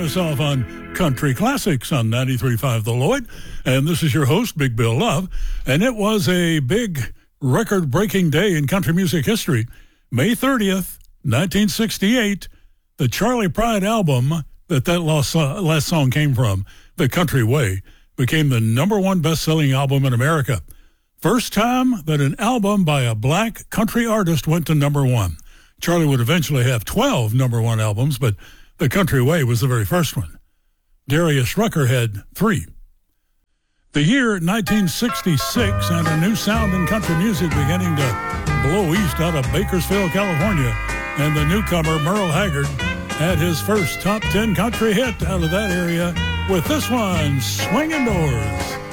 us off on Country Classics on 93.5 The Lloyd. And this is your host, Big Bill Love. And it was a big record-breaking day in country music history. May 30th, 1968, the Charley Pride album that last song came from, The Country Way, became the number one best-selling album in America. First time that an album by a black country artist went to number one. Charlie would eventually have 12 number one albums, but The Country Way was the very first one. Darius Rucker had 3. The year 1966, and a new sound in country music beginning to blow east out of Bakersfield, California, and the newcomer Merle Haggard had his first top 10 country hit out of that area with this one, Swingin' Doors.